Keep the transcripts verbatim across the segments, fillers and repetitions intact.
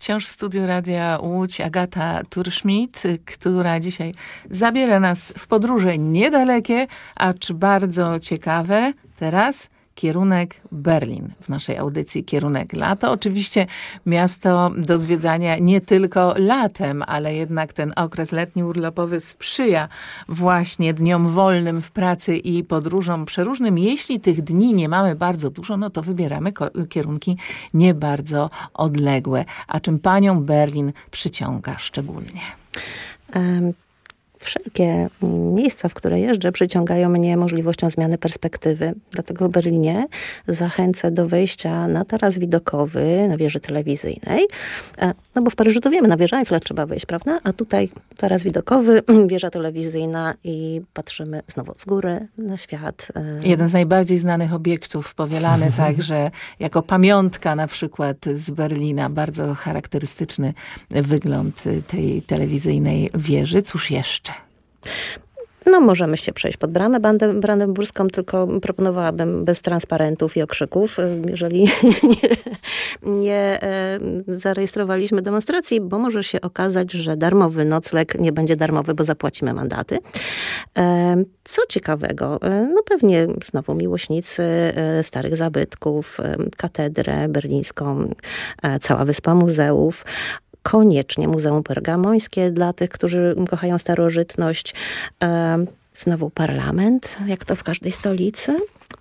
wciąż w studiu Radia Łódź Agata Turszmit, która dzisiaj zabiera nas w podróże niedalekie, acz bardzo ciekawe. Teraz kierunek Berlin w naszej audycji Kierunek Lato. Oczywiście miasto do zwiedzania nie tylko latem, ale jednak ten okres letni urlopowy sprzyja właśnie dniom wolnym w pracy i podróżom przeróżnym. Jeśli tych dni nie mamy bardzo dużo, no to wybieramy kierunki nie bardzo odległe. A czym panią Berlin przyciąga szczególnie? Um. Wszelkie miejsca, w które jeżdżę, przyciągają mnie możliwością zmiany perspektywy. Dlatego w Berlinie zachęcę do wejścia na taras widokowy, na wieży telewizyjnej. No bo w Paryżu to wiemy, na wieżę Eiffla trzeba wejść, prawda? A tutaj taras widokowy, wieża telewizyjna i patrzymy znowu z góry na świat. Jeden z najbardziej znanych obiektów, powielany także jako pamiątka na przykład z Berlina. Bardzo charakterystyczny wygląd tej telewizyjnej wieży. Cóż jeszcze? No, możemy się przejść pod bramę brandenburską, tylko proponowałabym bez transparentów i okrzyków, jeżeli nie, nie e, zarejestrowaliśmy demonstracji, bo może się okazać, że darmowy nocleg nie będzie darmowy, bo zapłacimy mandaty. E, co ciekawego, e, no pewnie znowu miłośnicy e, starych zabytków, e, katedrę berlińską, e, cała wyspa muzeów. Koniecznie Muzeum Pergamońskie dla tych, którzy kochają starożytność. E, znowu parlament, jak to w każdej stolicy.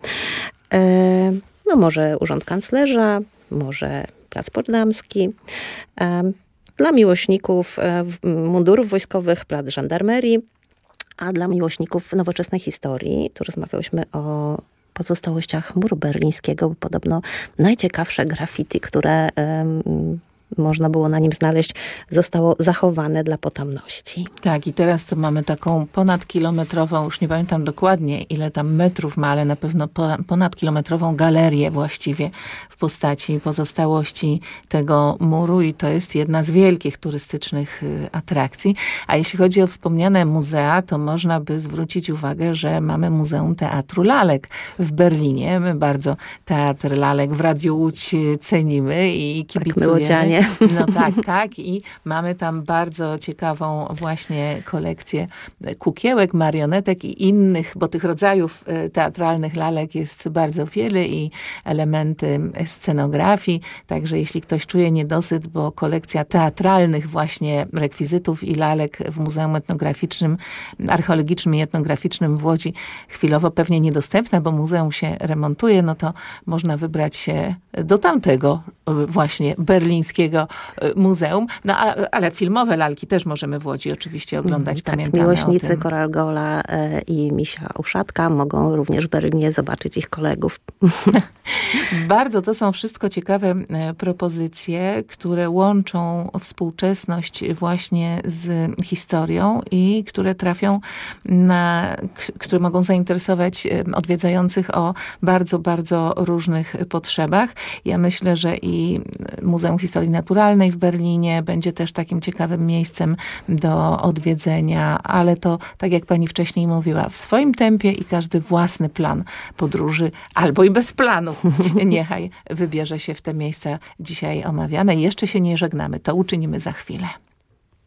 E, no może Urząd Kanclerza, może Plac Potsdamski. E, dla miłośników e, mundurów wojskowych Plac Żandarmerii, a dla miłośników nowoczesnej historii, tu rozmawiałyśmy o pozostałościach muru berlińskiego, bo podobno najciekawsze graffiti, które e, można było na nim znaleźć, zostało zachowane dla potomności. Tak, i teraz to mamy taką ponadkilometrową, już nie pamiętam dokładnie ile tam metrów ma, ale na pewno ponadkilometrową galerię właściwie w postaci pozostałości tego muru i to jest jedna z wielkich turystycznych atrakcji. A jeśli chodzi o wspomniane muzea, to można by zwrócić uwagę, że mamy Muzeum Teatru Lalek w Berlinie. My bardzo Teatr Lalek w Radiu Łódź cenimy i kibicujemy. Tak, no tak, tak. I mamy tam bardzo ciekawą właśnie kolekcję kukiełek, marionetek i innych, bo tych rodzajów teatralnych lalek jest bardzo wiele i elementy scenografii. Także jeśli ktoś czuje niedosyt, bo kolekcja teatralnych właśnie rekwizytów i lalek w Muzeum Etnograficznym, Archeologicznym i Etnograficznym w Łodzi chwilowo pewnie niedostępna, bo muzeum się remontuje, no to można wybrać się do tamtego właśnie berlińskiego muzeum. No a, ale filmowe lalki też możemy w Łodzi oczywiście oglądać. Tak, pamiętamy miłośnicy Koral Gola i Misia Uszatka mogą również w Berlinie zobaczyć ich kolegów. Bardzo to są wszystko ciekawe propozycje, które łączą współczesność właśnie z historią i które trafią na, które mogą zainteresować odwiedzających o bardzo, bardzo różnych potrzebach. Ja myślę, że i Muzeum Historii Naturalnej w Berlinie będzie też takim ciekawym miejscem do odwiedzenia, ale to, tak jak pani wcześniej mówiła, w swoim tempie i każdy własny plan podróży, albo i bez planu, niechaj wybierze się w te miejsca dzisiaj omawiane. Jeszcze się nie żegnamy, to uczynimy za chwilę.